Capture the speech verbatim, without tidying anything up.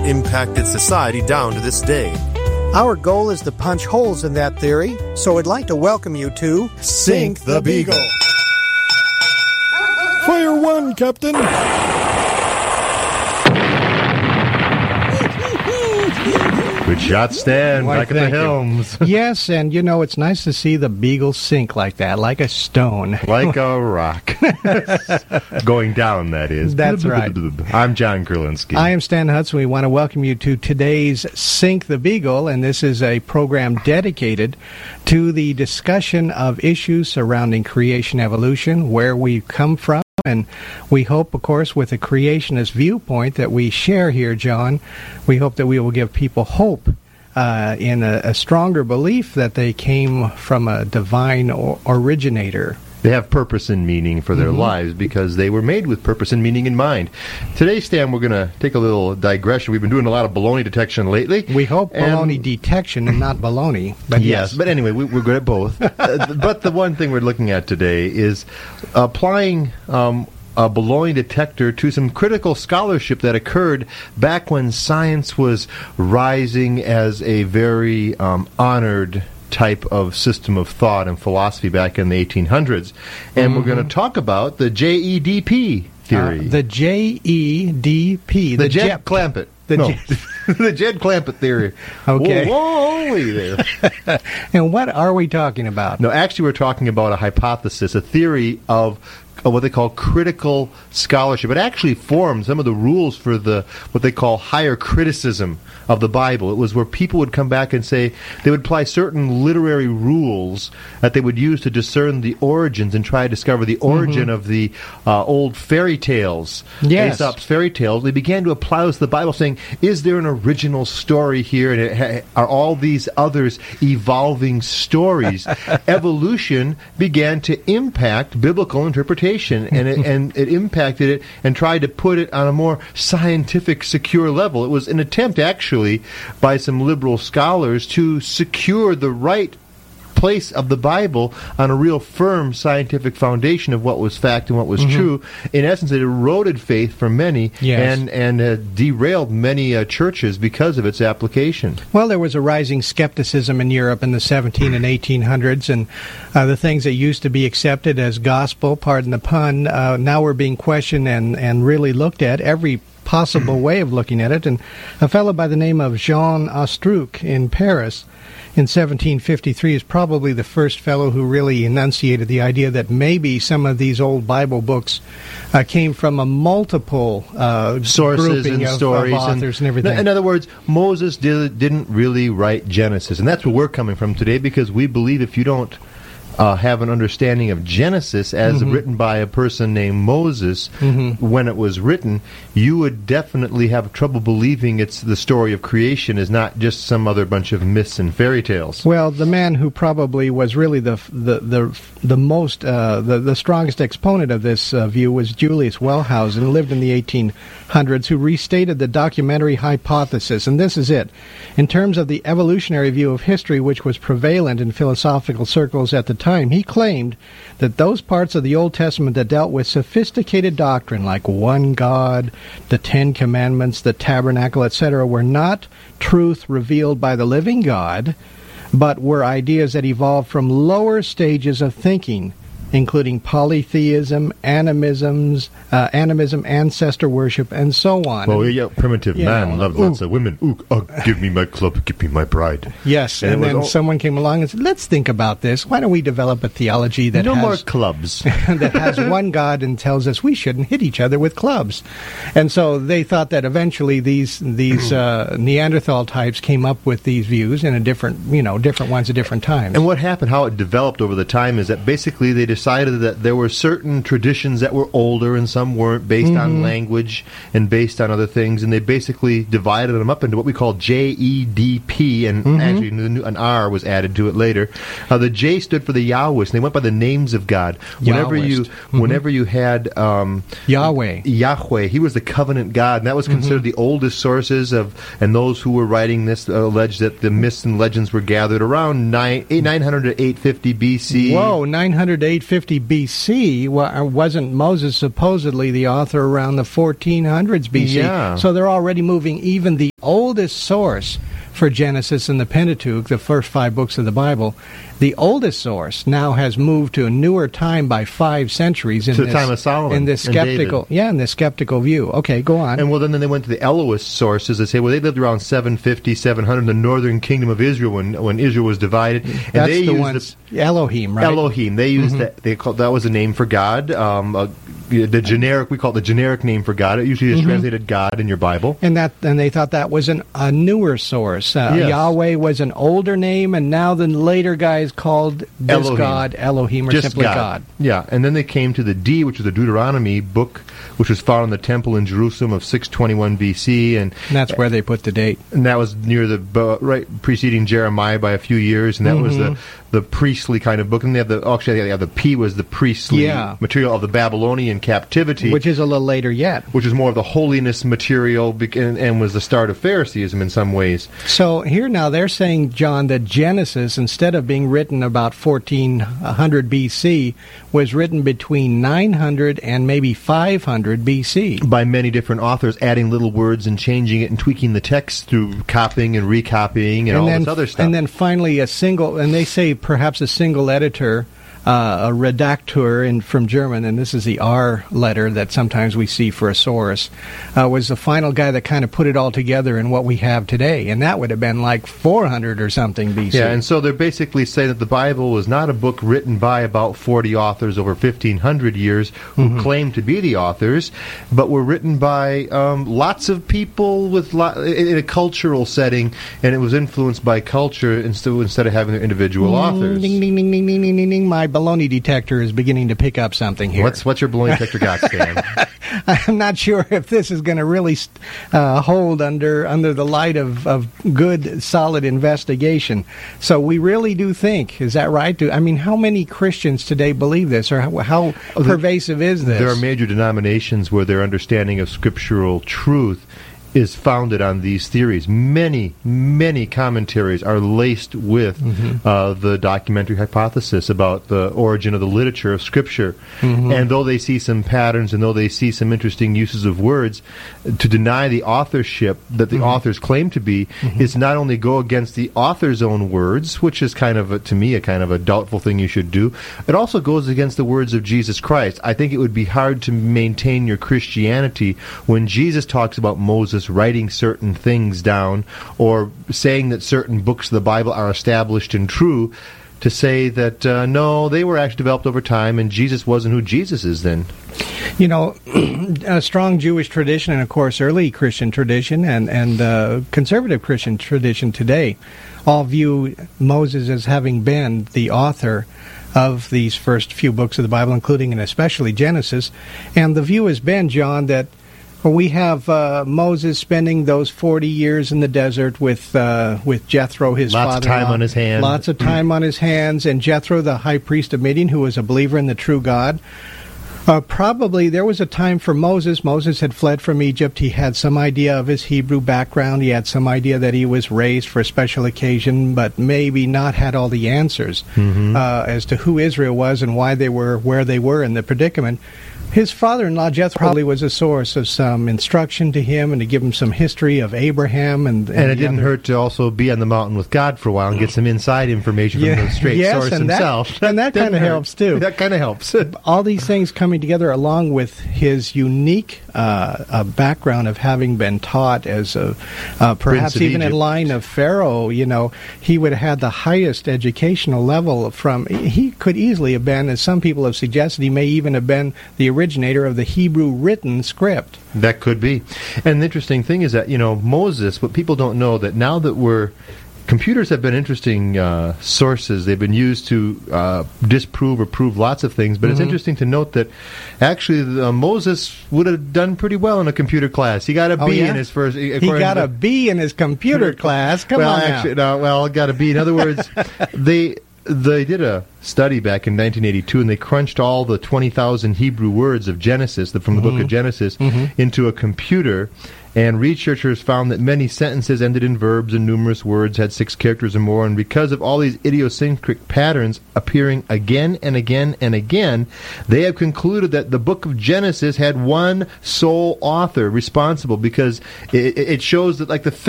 impacted society down to this day. Our goal is to punch holes in that theory, so I'd like to welcome you to Sink the Beagle. Fire one, Captain. Good shot, Stan. Why, back at the thank you. helms. Yes, and you know, it's nice to see the Beagle sink like that, like a stone. Like a rock. Going down, that is. That's right. I'm John Kurlinski. I am Stan Hudson. We want to welcome you to today's Sink the Beagle, and this is a program dedicated to the discussion of issues surrounding creation evolution, where we've come from. And we hope, of course, with the creationist viewpoint that we share here, John, we hope that we will give people hope uh, in a, a stronger belief that they came from a divine or originator. They have purpose and meaning for their mm-hmm. lives because they were made with purpose and meaning in mind. Today, Stan, we're going to take a little digression. We've been doing a lot of baloney detection lately. We hope baloney detection and not baloney. But yes, yes, but anyway, we, we're good at both. uh, but the one thing we're looking at today is applying um, a baloney detector to some critical scholarship that occurred back when science was rising as a very um, honored type of system of thought and philosophy back in the eighteen hundreds. And mm-hmm. we're going to talk about the J E D P theory. Uh, the J E D P. The, the Jed Jep- Clampett. The, no. Jed- the Jed Clampett theory. Okay. Whoa, whoa, there. And what are we talking about? No, actually we're talking about a hypothesis, a theory of of what they call critical scholarship. It actually formed some of the rules for the what they call higher criticism of the Bible. It was where people would come back and say they would apply certain literary rules that they would use to discern the origins and try to discover the origin mm-hmm. of the uh, old fairy tales, yes. Aesop's fairy tales. They began to apply those to the Bible, saying, is there an original story here? And it ha- are all these others evolving stories? Evolution began to impact biblical interpretation. And it, and it impacted it and tried to put it on a more scientific, secure level. It was an attempt, actually, by some liberal scholars to secure the right place of the Bible on a real firm scientific foundation of what was fact and what was mm-hmm. true. In essence, it eroded faith for many yes. and, and uh, derailed many uh, churches because of its application. Well, there was a rising skepticism in Europe in the seventeen and eighteen hundreds, and uh, the things that used to be accepted as gospel, pardon the pun, uh, now were being questioned and, and really looked at every possible way of looking at it. And a fellow by the name of Jean Astruc in Paris in seventeen fifty-three is probably the first fellow who really enunciated the idea that maybe some of these old Bible books uh, came from a multiple uh, sources and of, stories of authors and, and everything. In other words, Moses did, didn't really write Genesis, and that's where we're coming from today, because we believe if you don't Uh, have an understanding of Genesis as mm-hmm. written by a person named Moses mm-hmm. when it was written, you would definitely have trouble believing it's the story of creation is not just some other bunch of myths and fairy tales. Well, the man who probably was really the the the, the most uh, the the strongest exponent of this uh, view was Julius Wellhausen, who lived in the eighteen hundreds, who restated the documentary hypothesis, and this is it. In terms of the evolutionary view of history, which was prevalent in philosophical circles at the time, he claimed that those parts of the Old Testament that dealt with sophisticated doctrine like one God, the Ten Commandments, the tabernacle, et cetera, were not truth revealed by the living God, but were ideas that evolved from lower stages of thinking, including polytheism, animisms, uh, animism, ancestor worship, and so on. Well, yeah, primitive you man know, loved ooh. lots of women. Ooh, oh, give me my club, give me my bride. Yes, and, and then all- someone came along and said, let's think about this. Why don't we develop a theology that no has... more clubs. that has one God and tells us we shouldn't hit each other with clubs. And so they thought that eventually these these uh, Neanderthal types came up with these views in a different, you know, different ones at different times. And what happened, how it developed over the time, is that basically they decided that there were certain traditions that were older and some weren't, based Mm-hmm. on language and based on other things, and they basically divided them up into what we call J E D P, and Mm-hmm. actually an R was added to it later. Uh, the J stood for the Yahwist, and they went by the names of God. Whenever Yahwist. you, Mm-hmm. whenever you had um, Yahweh. Yahweh, he was the covenant God, and that was considered Mm-hmm. the oldest sources of, and those who were writing this uh, alleged that the myths and legends were gathered around nine, nine hundred to eight fifty B C. Whoa, nine hundred to eight fifty B C. Well, wasn't Moses supposedly the author around the fourteen hundreds B C? Yeah. So they're already moving even the oldest source for Genesis and the Pentateuch, the first five books of the Bible, the oldest source now has moved to a newer time by five centuries in to this, the time of Solomon in this and skeptical, David. yeah, in this skeptical view. Okay, go on. And well, then, then they went to the Elohist sources. They say, well, they lived around seven fifty, seven hundred in the northern kingdom of Israel when when Israel was divided. And That's they the used ones, Elohim, right? Elohim. They used Mm-hmm. that. They called that was a name for God. Um, uh, the generic we call it the generic name for God. It usually is Mm-hmm. translated God in your Bible. And that, and they thought that was an, a newer source. Uh, Yes. Yahweh was an older name, and now the later guys called this Elohim. God Elohim, or Just simply God. God. Yeah, and then they came to the D, which was the Deuteronomy book, which was found in the temple in Jerusalem of six twenty-one B C, and And that's where they put the date. and that was near the uh, right preceding Jeremiah by a few years, and that was the the priestly kind of book. And they have the actually yeah, the P was the priestly Yeah. material of the Babylonian captivity, Which is a little later yet. which is more of the holiness material, bec- and, and was the start of Phariseeism in some ways. So here now they're saying, John, that Genesis, instead of being written about fourteen hundred B C, was written between nine hundred and maybe five hundred B C. By many different authors, adding little words and changing it and tweaking the text through copying and recopying and, all then, this other stuff. And then finally a single, and they say perhaps a single editor, uh, a redactor in, from German, and this is the R letter that sometimes we see for a source, uh, was the final guy that kind of put it all together in what we have today. And that would have been like four hundred or something B C. Yeah, and so they're basically saying that the Bible was not a book written by about forty authors over fifteen hundred years who Mm-hmm. claimed to be the authors, but were written by um, lots of people with lo- in in a cultural setting, and it was influenced by culture instead, instead of having their individual authors. Ding, ding, ding, ding, ding, ding, ding, ding. My baloney detector is beginning to pick up something here. What's, what's your baloney detector got, Stan? I'm not sure if this is going to really uh, hold under under the light of, of good, solid investigation. So we really do think, is that right? Do, I mean, how many Christians today believe this, or how, how pervasive is this? There are major denominations where their understanding of scriptural truth is founded on these theories. Many, many commentaries are laced with Mm-hmm. uh, the documentary hypothesis about the origin of the literature of Scripture. Mm-hmm. And though they see some patterns and though they see some interesting uses of words, to deny the authorship that the Mm-hmm. authors claim to be is not only go against the author's own words, which is kind of, a, to me, a kind of a doubtful thing you should do, it also goes against the words of Jesus Christ. I think it would be hard to maintain your Christianity when Jesus talks about Moses writing certain things down or saying that certain books of the Bible are established and true, to say that, uh, no, they were actually developed over time and Jesus wasn't who Jesus is then. You know, a strong Jewish tradition, and of course early Christian tradition, and, and uh, conservative Christian tradition today, all view Moses as having been the author of these first few books of the Bible, including and especially Genesis. And the view has been, John, that we have uh, Moses spending those forty years in the desert with uh, with Jethro, his father. Lots of time on his hands. Lots of time on his hands, and Jethro, the high priest of Midian, who was a believer in the true God. Uh, probably there was a time for Moses. Moses had fled from Egypt. He had some idea of his Hebrew background. He had some idea that he was raised for a special occasion, but maybe not had all the answers Mm-hmm. uh, as to who Israel was and why they were where they were in the predicament. His father-in-law, Jethro, probably was a source of some instruction to him and to give him some history of Abraham. And, and, And it the didn't other- hurt to also be on the mountain with God for a while and get some inside information from Yeah. the straight Yes, source and that- himself. and that didn't kinda hurt. helps, too. That kind of helps. All these things coming together along with his unique uh, uh, background of having been taught as a, uh, perhaps of even in Egypt. line of Pharaoh, you know, he would have had the highest educational level from, he could easily have been, as some people have suggested, he may even have been the originator of the Hebrew written script. That could be. And the interesting thing is that, you know, Moses, what people don't know, that now that we're, computers have been interesting uh, sources. They've been used to uh, disprove or prove lots of things. But it's Mhm. interesting to note that actually uh, Moses would have done pretty well in a computer class. He got a B Oh, yeah? in his first. He got a B in his computer class. Come well, on now. actually, no, well, got a B. In other words, they they did a study back in nineteen eighty-two, and they crunched all the twenty thousand Hebrew words of Genesis, the, from the Mm-hmm. book of Genesis, into a computer. And researchers found that many sentences ended in verbs and numerous words had six characters or more. And because of all these idiosyncratic patterns appearing again and again and again, they have concluded that the book of Genesis had one sole author responsible, because it, it shows that, like, the